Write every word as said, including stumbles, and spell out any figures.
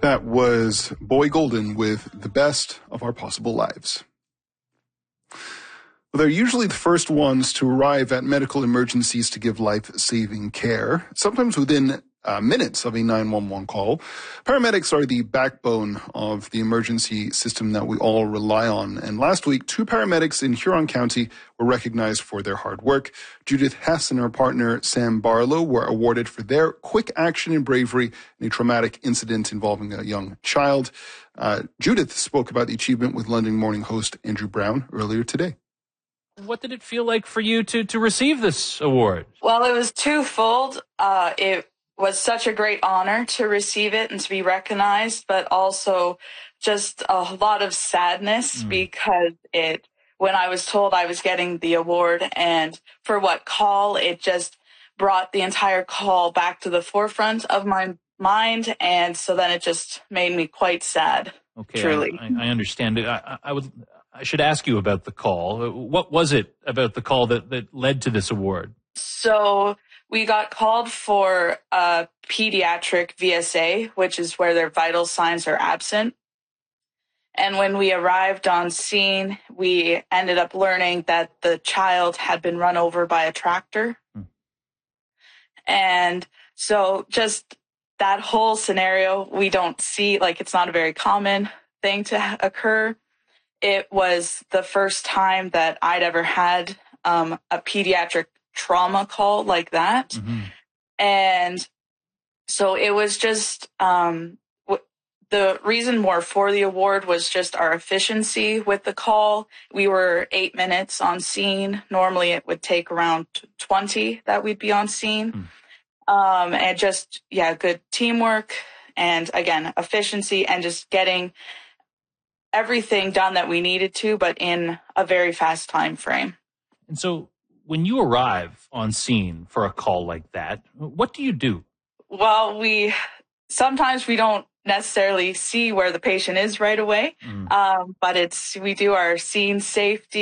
That was Boy Golden with The Best of Our Possible Lives. Well, they're usually the first ones to arrive at medical emergencies to give life-saving care, sometimes within uh, minutes of a nine one one call. Paramedics are the backbone of the emergency system that we all rely on. And last week, two paramedics in Huron County were recognized for their hard work. Judith Hess and her partner, Sam Barlow, were awarded for their quick action and bravery in a traumatic incident involving a young child. Uh, Judith spoke about the achievement with London Morning host Andrew Brown earlier today. What did it feel like for you to, to receive this award? Well, it was twofold. Uh, it was such a great honor to receive it and to be recognized, but also just a lot of sadness mm. because it, when I was told I was getting the award and for what call, it just brought the entire call back to the forefront of my mind. And so then it just made me quite sad. Okay, truly. I, I understand it. I, I would, I should ask you about the call. What was it about the call that, that led to this award? So we got called for a pediatric V S A, which is where their vital signs are absent. And when we arrived on scene, we ended up learning that the child had been run over by a tractor. Hmm. And so just that whole scenario, we don't see, like, it's not a very common thing to occur. It was the first time that I'd ever had um, a pediatric trauma call like that. Mm-hmm. And so it was just, um, w- the reason more for the award was just our efficiency with the call. We were eight minutes on scene. Normally it would take around twenty that we'd be on scene. Mm. Um, and just, yeah, good teamwork and, again, efficiency and just getting everything done that we needed to, but in a very fast time frame. And so when you arrive on scene for a call like that, what do you do? Well, we sometimes we don't necessarily see where the patient is right away, mm. um, but it's we do our scene safety